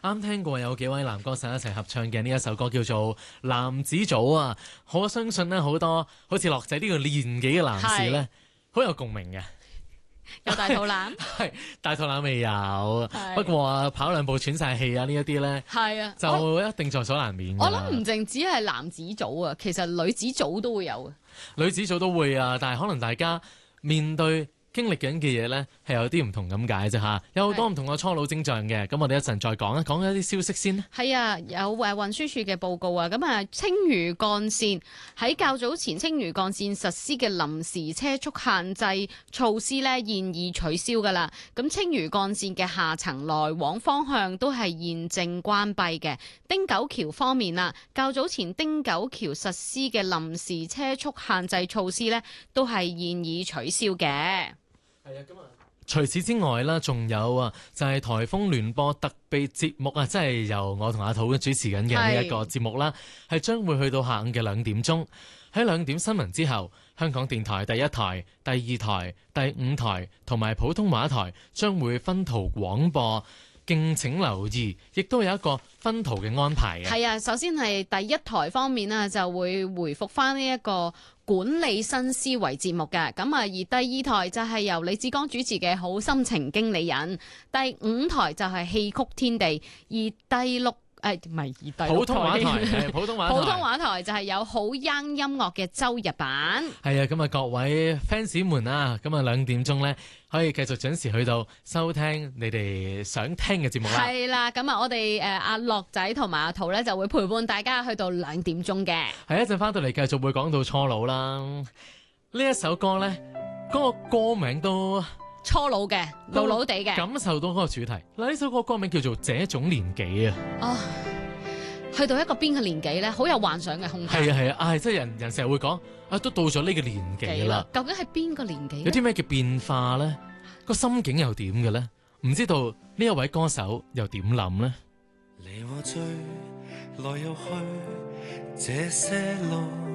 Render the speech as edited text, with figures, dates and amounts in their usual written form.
啱聽過有幾位男歌手一齊合唱嘅呢一首歌叫做《男子組》啊，我相信呢，好多好似樂仔呢個年紀嘅男士呢，好有共鳴嘅。 有大肚腩， 係大肚腩未有，不過跑兩步喘晒氣啊呢一啲呢， 係啊， 就一定在所難免。 我諗唔淨止係男子組啊，其實女子組都會有嘅。 女子組都會啊，但係可能大家面對經歷緊嘅嘢呢，係有啲唔同咁解啫嚇，有好多唔同嘅初老徵象嘅。咁我哋一陣再講一講一啲消息先。 係啊，有運輸署嘅報告啊，咁啊青嶼幹線喺較早前青嶼幹線實施嘅臨時車速限制措施呢，現已取消㗎啦。咁青嶼幹線嘅下層來往方向都係現正關閉嘅。汀九橋方面啊，較早前汀九橋實施嘅臨時車速限制措施呢，都係現已取消嘅。 係啊，咁啊，除此之外啦，仲有啊，就係颱風聯播特別節目啊，即係由我同阿土主持緊嘅呢一個節目啦，係將會去到下午嘅2點鐘。喺2點新聞之後，香港電台第1台、第2台、第5台同埋普通話台將會分途廣播。敬請留意，亦都有一個分途嘅安排嘅。 係啊，首先係第1台方面啊，就會回復翻呢一個管理新思維節目嘅。咁啊，而第2台就係由李志剛主持嘅好心情經理人，第5台就係戲曲天地，而第6唔係普通話台，普通話台就係有好 young 音樂嘅周日版。 係啊，咁啊各位 fans 們啊，咁啊2點鐘咧可以繼續準時去到收聽你哋想聽嘅節目啦。 係啦，咁啊我哋阿樂仔同埋阿圖咧就會陪伴大家去到2點鐘嘅。 係一陣翻到嚟繼續會講到初老啦。呢一首歌咧，嗰個歌名都初老嘅，老老地嘅， 感受到嗰個主題。嗱，呢首歌名叫做《這種年紀》啊。 哦，去到一個邊嘅年紀咧，好有幻想嘅空間。 係啊，即係人成日會講啊，都到咗呢個年紀啦。 究竟係邊個年紀？ 有啲咩叫變化咧？個心境又點嘅咧？唔知道呢一位歌手又點諗咧？ 離和聚，來又去，這些路。